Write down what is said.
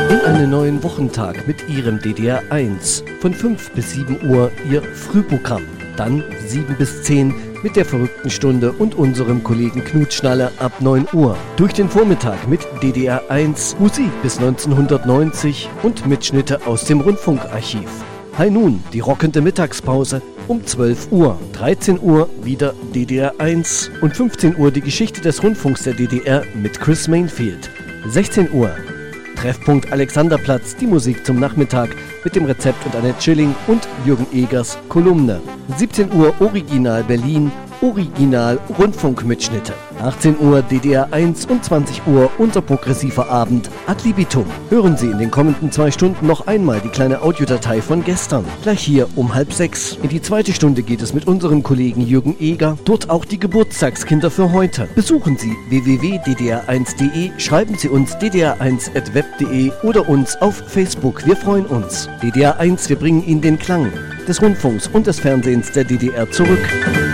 In einen neuen Wochentag mit Ihrem DDR 1. Von 5 bis 7 Uhr Ihr Frühprogramm. Dann 7 bis 10 mit der verrückten Stunde und unserem Kollegen Knut Schnalle ab 9 Uhr. Durch den Vormittag mit DDR 1, Musik bis 1990 und Mitschnitte aus dem Rundfunkarchiv. Hi nun, die rockende Mittagspause um 12 Uhr. 13 Uhr wieder DDR 1 und 15 Uhr die Geschichte des Rundfunks der DDR mit Chris Mainfield. 16 Uhr Treffpunkt Alexanderplatz, die Musik zum Nachmittag mit dem Rezept und Annette Schilling und Jürgen Egers Kolumne. 17 Uhr Original Berlin, Original Rundfunkmitschnitte. 18 Uhr DDR 1 und 20 Uhr unser progressiver Abend Ad libitum. Hören Sie in den kommenden 2 Stunden noch einmal die kleine Audiodatei von gestern. Gleich hier um 5:30. In die zweite Stunde geht es mit unserem Kollegen Jürgen Eger. Dort auch die Geburtstagskinder für heute. Besuchen Sie www.ddr1.de, schreiben Sie uns ddr1@web.de oder uns auf Facebook. Wir freuen uns. DDR 1, wir bringen Ihnen den Klang des Rundfunks und des Fernsehens der DDR zurück.